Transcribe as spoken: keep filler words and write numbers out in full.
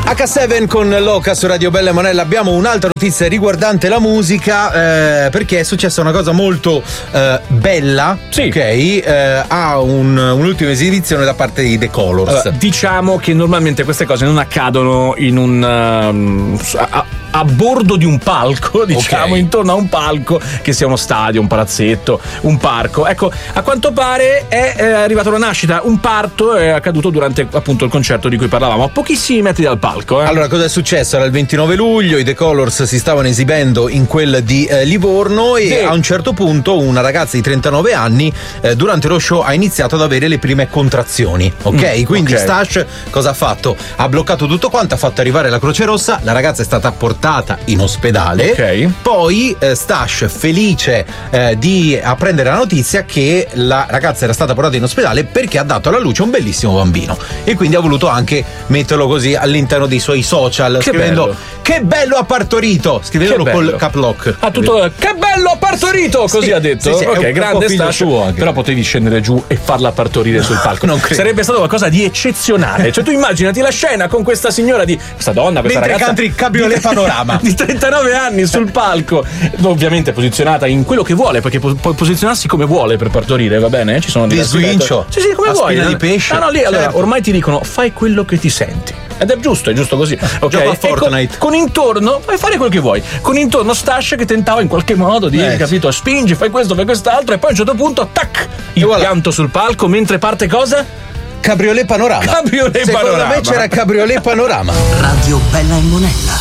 acca sette con Loca su Radio Bella e Monella. Abbiamo un'altra notizia riguardante la musica, eh, perché è successa una cosa molto eh, bella. Sì. Ok, eh, ha un, un'ultima esibizione da parte di The Colors. Allora, diciamo che normalmente queste cose non accadono in un um, a, a bordo di un palco, diciamo, Okay. intorno a un palco, che sia uno stadio, un palazzetto, un parco. Ecco, a quanto pare è, è arrivata una nascita, un parto è accaduto durante appunto il concerto di cui parlavamo, a pochissimi metri dal palco. Eh. Allora, cosa è successo? Era il ventinove luglio, i The Colors si stavano esibendo in quel di eh, Livorno e Sì. a un certo punto una ragazza di trentanove anni eh, durante lo show ha iniziato ad avere le prime contrazioni, ok? Mm, Quindi ok. Stash cosa ha fatto? Ha bloccato tutto quanto, ha fatto arrivare la Croce Rossa, la ragazza è stata portata in ospedale. Ok. Poi eh, Stash, felice eh, di apprendere la notizia che la ragazza era stata portata in ospedale perché ha dato alla luce un bellissimo bambino e quindi ha voluto anche metterlo così all'interno dei suoi social, Che scrivendo bello. che bello ha partorito, scrivendolo Che col bello. cap lock. Ha tutto, che bello ha partorito, così Sì, ha detto. sì, sì, è un- ok, è un grande po' figlio Stash, suo anche. però potevi scendere giù e farla partorire sul palco. non credo. Sarebbe stato qualcosa di eccezionale. Cioè tu immaginati la scena con questa signora di questa donna, questa Mentre ragazza canti il cabriolet panorama. di trentanove anni sul palco, ovviamente posizionata in quello che vuole, perché pu- può posizionarsi come vuole per partorire, va bene? Ci sono Di diversi swincio. metodi. Sì, sì, come A vuoi. spina eh. di pesce. No, no, lì allora Certo. ormai ti dicono fai quello che ti senti. Ed è giusto, è giusto così. Ok. Gioca a E con- Fortnite. Con, intorno, puoi fare quello che vuoi. Con intorno Stash che tentava in qualche modo di, Eh, capito, spingi, fai questo, fai quest'altro, e poi a un certo punto, tac, il voilà. pianto sul palco mentre parte cosa? Cabriolet panorama. Cabriolet Secondo panorama. me c'era cabriolet panorama. Radio Bella e Monella.